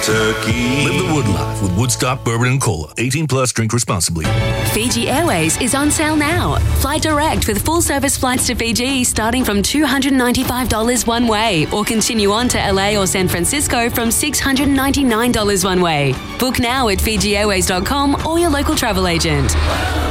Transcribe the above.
Kentucky. Live the Wood Life with Woodstock Bourbon and Cola. 18 plus. Drink responsibly. Fiji Airways is on sale now. Fly direct with full-service flights to Fiji starting from $295 one way, or continue on to LA or San Francisco from $699 one way. Book now at FijiAirways.com or your local travel agent.